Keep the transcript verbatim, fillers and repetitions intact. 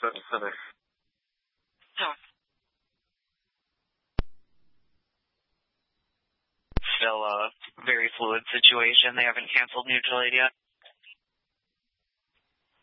to finish. Huh. Still a very fluid situation. They haven't canceled mutual aid yet?